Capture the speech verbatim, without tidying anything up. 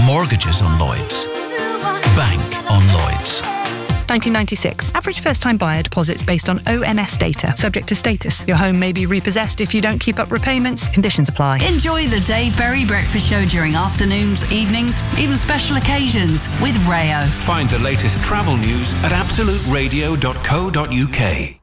Mortgages on Lloyds. Bank on Lloyds. nineteen ninety-six. Average first-time buyer deposits based on O N S data. Subject to status. Your home may be repossessed if you don't keep up repayments. Conditions apply. Enjoy the Dave Berry Breakfast Show during afternoons, evenings, even special occasions with Rayo. Find the latest travel news at absolute radio dot co dot uk.